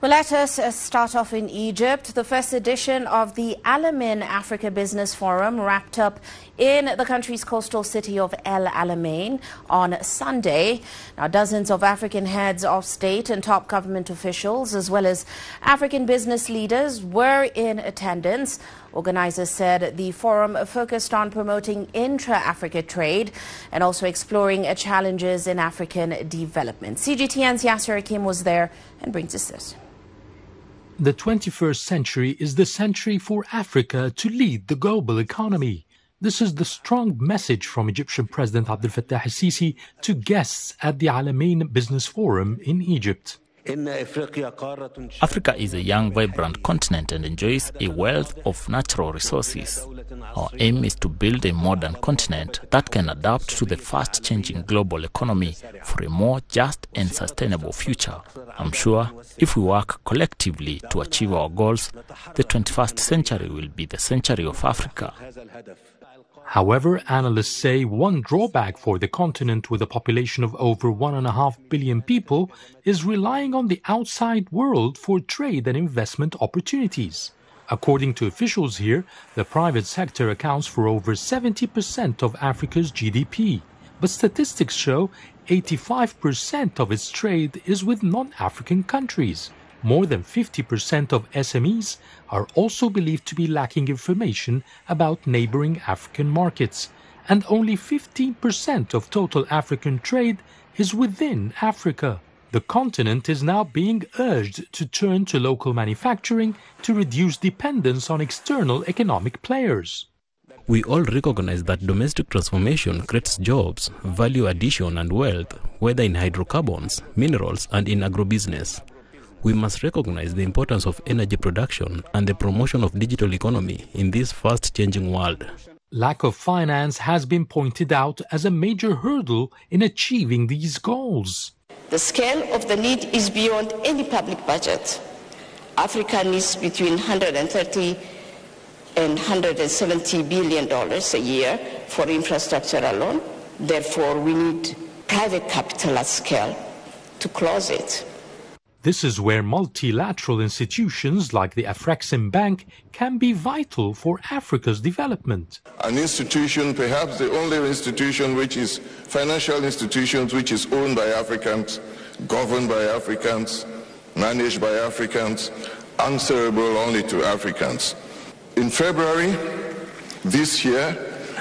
Well, let us start off in Egypt. The first edition of the Alamein Africa Business Forum wrapped up in the country's coastal city of El Alamein on Sunday. Now, dozens of African heads of state and top government officials, as well as African business leaders, were in attendance. Organizers said the forum focused on promoting intra-Africa trade and also exploring challenges in African development. CGTN's Yasser Hakim was there and brings us this. The 21st century is the century for Africa to lead the global economy. This is the strong message from Egyptian President Abdel Fattah el-Sisi to guests at the Alamein Business Forum in Egypt. Africa is a young, vibrant continent and enjoys a wealth of natural resources. Our aim is to build a modern continent that can adapt to the fast-changing global economy for a more just and sustainable future. I'm sure if we work collectively to achieve our goals, the 21st century will be the century of Africa. However, analysts say one drawback for the continent with a population of over 1.5 billion people is relying on the outside world for trade and investment opportunities. According to officials here, the private sector accounts for over 70% of Africa's GDP. But statistics show 85% of its trade is with non-African countries. More than 50% of SMEs are also believed to be lacking information about neighboring African markets, and only 15% of total African trade is within Africa. The continent is now being urged to turn to local manufacturing to reduce dependence on external economic players. We all recognize that domestic transformation creates jobs, value addition and wealth, whether in hydrocarbons, minerals and in agrobusiness. We must recognize the importance of energy production and the promotion of digital economy in this fast-changing world. Lack of finance has been pointed out as a major hurdle in achieving these goals. The scale of the need is beyond any public budget. Africa needs between $130 and $170 billion a year for infrastructure alone. Therefore, we need private capital at scale to close it. This is where multilateral institutions like the Afrexim Bank can be vital for Africa's development. An institution, perhaps the only institution which is financial institutions which is owned by Africans, governed by Africans, managed by Africans, answerable only to Africans. In February this year,